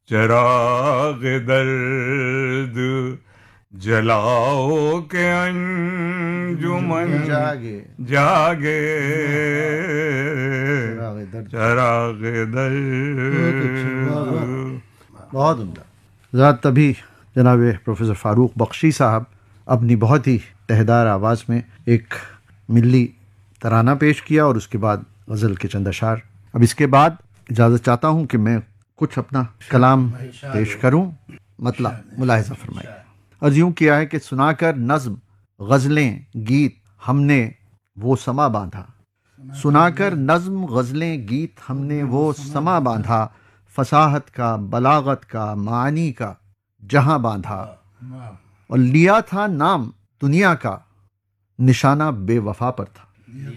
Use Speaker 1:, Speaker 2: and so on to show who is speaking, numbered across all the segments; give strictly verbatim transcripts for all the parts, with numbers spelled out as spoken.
Speaker 1: چراغ درد جلاؤ کہ انجمن
Speaker 2: جاگے
Speaker 1: جاگے،
Speaker 2: چراغ درد
Speaker 1: چراغ درد۔
Speaker 2: بہت عمدہ۔ ذات تبھی جناب پروفیسر فاروق بخشی صاحب اپنی بہت ہی تہدار آواز میں ایک ملی ترانہ پیش کیا اور اس کے بعد غزل کے چند اشعار۔ اب اس کے بعد اجازت چاہتا ہوں کہ میں کچھ اپنا کلام پیش کروں، مطلع ملاحظہ فرمائیں۔ اور یوں کیا ہے کہ سنا کر نظم غزلیں گیت ہم نے وہ سما باندھا، سنا کر نظم غزلیں گیت ہم نے وہ سما باندھا، فصاحت کا بلاغت کا معانی کا جہاں باندھا، اور لیا تھا نام دنیا کا نشانہ بے وفا پر تھا،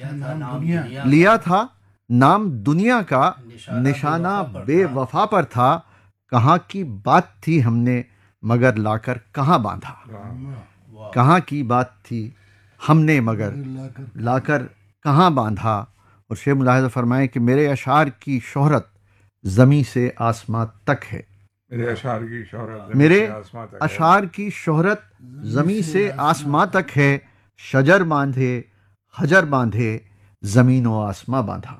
Speaker 2: لیا تھا نام دنیا کا نشانہ بے وفا پر تھا، کہاں کی بات تھی ہم نے مگر لا کر کہاں باندھا، کہاں کی بات تھی ہم نے مگر لا کر کہاں باندھا۔ اور شیخ ملاحظہ فرمائیں کہ میرے اشعار کی شہرت زمیں سے آسماں تک ہے،
Speaker 1: میرے اشعار کی شہرت
Speaker 2: میرے
Speaker 1: زمین سے آسماں تک ہے،
Speaker 2: اشعار کی شہرت زمیں سے آسماں تک ہے، شجر باندھے حجر باندھے زمین و آسماں باندھا،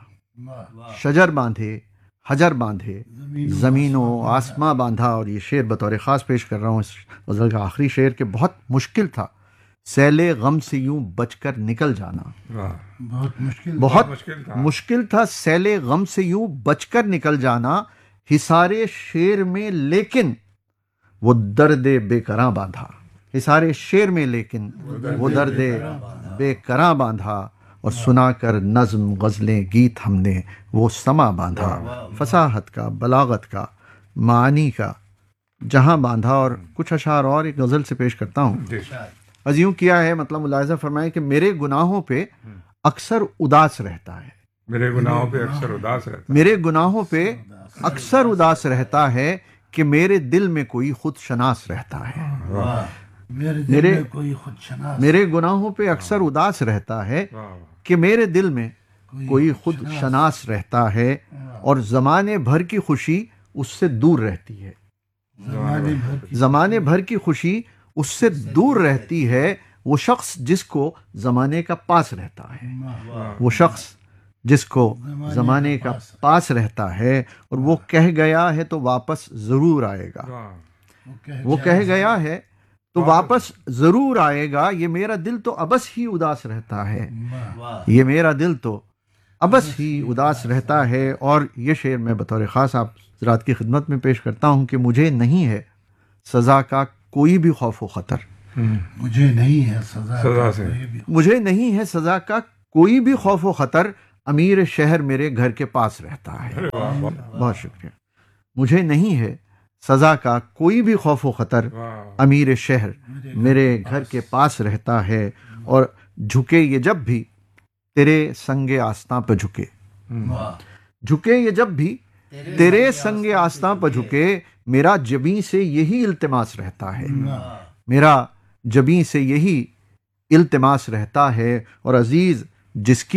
Speaker 2: شجر باندھے حجر باندھے زمین و آسماں باندھا۔ اور یہ شعر بطور خاص پیش کر رہا ہوں، اس غزل کا آخری شعر کہ بہت مشکل تھا سیل غم سے یوں بچ کر نکل جانا،
Speaker 3: بہت مشکل
Speaker 2: بہت
Speaker 1: مشکل تھا
Speaker 2: مشکل تھا سیل غم سے یوں بچ کر نکل جانا، حصار شعر میں لیکن وہ درد بے کراں باندھا، حصار شعر میں لیکن وہ درد بے کراں باندھا، اور سنا کر نظم غزلیں گیت ہم نے وہ سما باندھا، فصاحت کا بلاغت کا معانی کا جہاں باندھا۔ اور کچھ اشعار اور ایک غزل سے پیش کرتا ہوں۔ از یوں کیا ہے، مطلب ملاحظہ فرمائیں کہ میرے گناہوں پہ اکثر اداس رہتا ہے،
Speaker 1: میرے گناہوں پہ اکثر اداس رہتا ہے،
Speaker 2: میرے گناہوں پہ اکثر اداس رہتا ہے کہ میرے دل میں کوئی خود شناس رہتا ہے،
Speaker 3: میرے دل
Speaker 2: میرے
Speaker 3: میں کوئی خود شناس
Speaker 2: میرے گناہوں پہ اکثر اداس رہتا ہے کہ میرے دل میں کوئی خود شناس رہتا ہے، اور زمانے بھر کی خوشی اس سے دور رہتی ہے،
Speaker 3: زمانے بھر کی
Speaker 2: زمانے بھر کی خوشی اس سے دور رہتی ہے، وہ شخص جس کو زمانے کا پاس رہتا ہے، وہ شخص جس کو زمانے کا پاس رہتا ہے، اور وہ کہہ گیا ہے تو واپس ضرور آئے گا، وہ کہہ گیا ہے تو واپس ضرور آئے گا، یہ میرا دل تو ابس ہی اداس رہتا ہے، یہ میرا دل تو ابس ہی اداس رہتا ہے۔ اور یہ شعر میں بطور خاص آپ حضرات کی خدمت میں پیش کرتا ہوں کہ مجھے نہیں ہے سزا کا کوئی بھی خوف و خطر،
Speaker 3: مجھے نہیں ہے سزا
Speaker 1: سزا سے
Speaker 3: کوئی بھی
Speaker 2: مجھے نہیں ہے سزا کا کوئی بھی خوف و خطر، امیر شہر میرے گھر کے پاس رہتا ہے، بہت شکریہ، مجھے نہیں ہے سزا کا کوئی بھی خوف و خطر، امیر شہر میرے گھر کے پاس رہتا ہے، اور جھکے یہ جب بھی تیرے سنگ آستاں پہ جھکے، جھکے یہ جب بھی تیرے سنگ آستاں پہ جھکے، میرا جبیں سے یہی التماس رہتا ہے، میرا جبیں سے یہی التماس رہتا ہے، اور عزیز جس کی